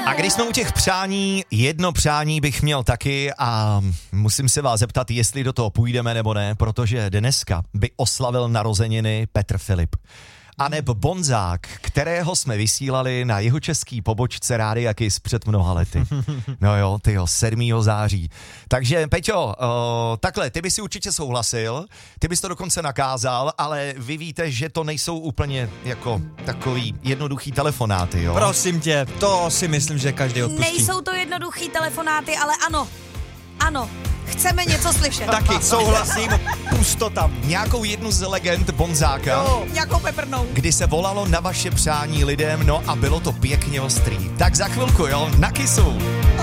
A když jsme u těch přání, jedno přání bych měl taky a musím se vás zeptat, jestli do toho půjdeme nebo ne, protože dneska by oslavil narozeniny Petr Filip. A neb Bonzák, kterého jsme vysílali na jihočeský pobočce Rádia Kiss před mnoha lety. No jo, tyjo, 7. září. Takže Peťo, takhle, ty by si určitě souhlasil, ty bys to dokonce nakázal, ale vy víte, že to nejsou úplně jako takový jednoduchý telefonáty, jo? Prosím tě, to si myslím, že každý odpustí. Nejsou to jednoduchý telefonáty, ale ano, chceme něco slyšet. Taky souhlasím, pusto tam. Nějakou jednu z legend Bonzáka, Jo, nějakou peprnou. kdy se volalo na vaše přání lidem, no a bylo to pěkně ostrý. Tak za chvilku, jo, na Kissu.